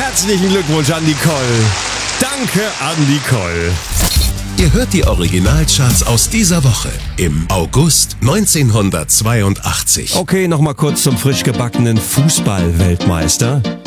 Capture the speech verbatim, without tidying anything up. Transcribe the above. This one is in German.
Herzlichen Glückwunsch an Nicole. Danke an Nicole. Ihr hört die Originalcharts aus dieser Woche im August neunzehnhundertzweiundachtzig. Okay, nochmal kurz zum frisch gebackenen Fußball-Weltmeister.